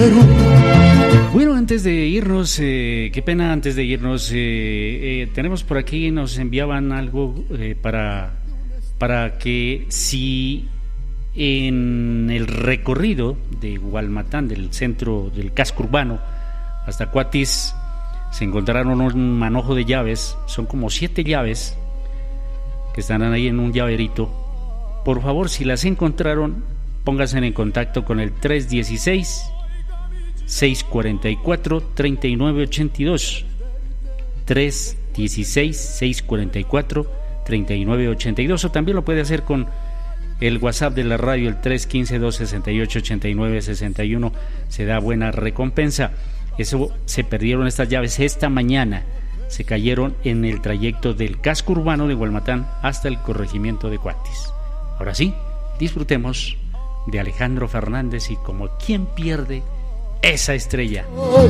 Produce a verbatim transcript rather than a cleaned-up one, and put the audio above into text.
Bueno, antes de irnos, eh, qué pena, antes de irnos, eh, eh, tenemos por aquí, nos enviaban algo eh, para, para que si en el recorrido de Gualmatán, del centro del casco urbano hasta Cuatis, se encontraron un manojo de llaves, son como siete llaves que están ahí en un llaverito. Por favor, si las encontraron, pónganse en contacto con el tres uno seis, seis cuatro cuatro, tres nueve ocho dos, tres uno seis, seis cuatro cuatro, tres nueve ocho dos, o también lo puede hacer con el WhatsApp de la radio, el tres uno cinco, dos seis ocho, ocho nueve seis uno. Se da buena recompensa. Eso, se perdieron estas llaves esta mañana, se cayeron en el trayecto del casco urbano de Gualmatán hasta el corregimiento de Cuatis. Ahora sí, disfrutemos de Alejandro Fernández y Como quien pierde esa estrella.